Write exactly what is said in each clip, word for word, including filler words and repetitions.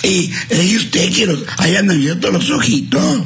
Y es usted que los hayan abierto los ojitos,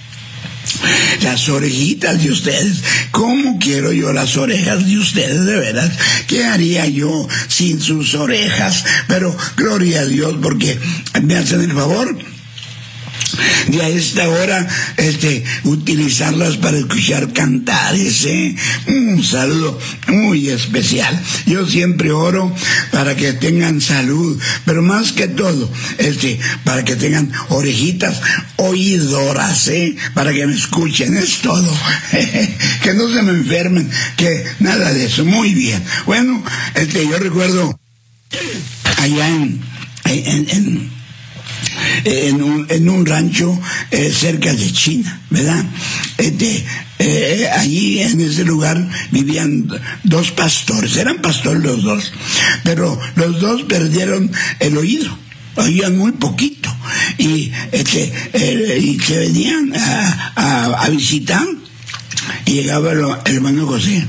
las orejitas de ustedes. ¿Cómo quiero yo las orejas de ustedes, de veras? ¿Qué haría yo sin sus orejas? Pero gloria a Dios, porque me hacen el favor de a esta hora este, utilizarlas para escuchar cantares, ¿eh? Un saludo muy especial. Yo siempre oro para que tengan salud, pero más que todo, este, para que tengan orejitas oídoras, ¿eh? Para que me escuchen, es todo. Que no se me enfermen, que nada de eso. Muy bien. Bueno, este, yo recuerdo allá en, en, en En un, en un rancho eh, cerca de China, ¿verdad? Este, eh, allí en ese lugar vivían dos pastores, eran pastores los dos, pero los dos perdieron el oído, oían muy poquito, y, este, eh, y se venían a, a, a visitar, y llegaba el, el hermano José.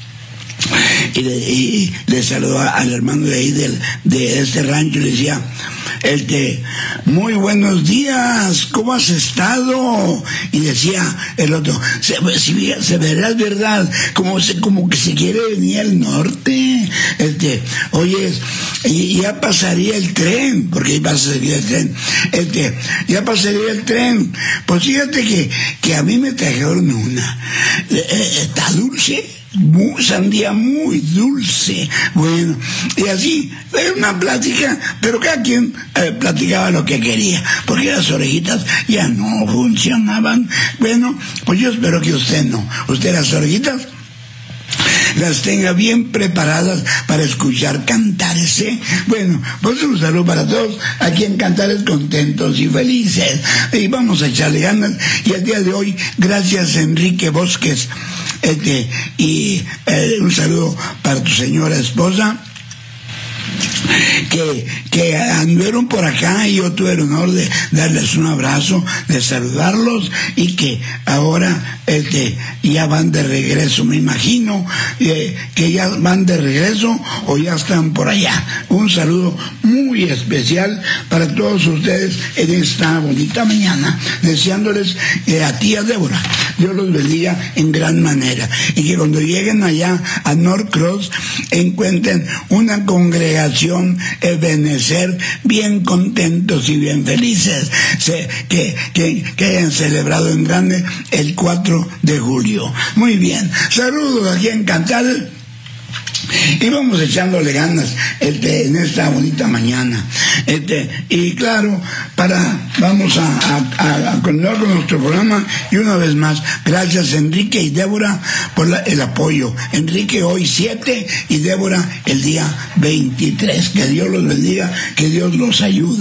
Y le, y le saludó al hermano de ahí del, de este rancho y le decía, este, muy buenos días, ¿cómo has estado? Y decía el otro, se, se, se verá, es verdad, como, se, como que se quiere venir al norte. Este, oye, y ya pasaría el tren, porque ahí pasaría el tren, este, ya pasaría el tren. Pues fíjate que, que a mí me trajeron una, eh, está dulce. Muy, sandía muy dulce. Bueno, y así, era una plática, pero cada quien eh, platicaba lo que quería, porque las orejitas ya no funcionaban. Bueno, pues yo espero que usted no. Usted las orejitas las tenga bien preparadas para escuchar cantares, ¿eh? Bueno, pues un saludo para todos aquí en Cantares Contentos y Felices. Y vamos a echarle ganas. Y el día de hoy, gracias Enrique Bosques. Este, y eh, un saludo para tu señora esposa, que, que anduvieron por acá y yo tuve el honor de darles un abrazo, de saludarlos, y que ahora este, ya van de regreso, me imagino eh, que ya van de regreso o ya están por allá. Un saludo muy especial para todos ustedes en esta bonita mañana, deseándoles eh, a tía Débora, Dios los bendiga en gran manera, y que cuando lleguen allá a North Cross encuentren una congregación Ebenezer bien contentos y bien felices, se, que, que, que hayan celebrado en grande el cuatro de julio. Muy bien, saludos aquí en Cantares. Y vamos echándole ganas este, en esta bonita mañana. Este, y claro, para vamos a, a, a continuar con nuestro programa. Y una vez más, gracias Enrique y Débora por la, el apoyo. Enrique hoy siete y Débora el día veintitrés. Que Dios los bendiga, que Dios los ayude.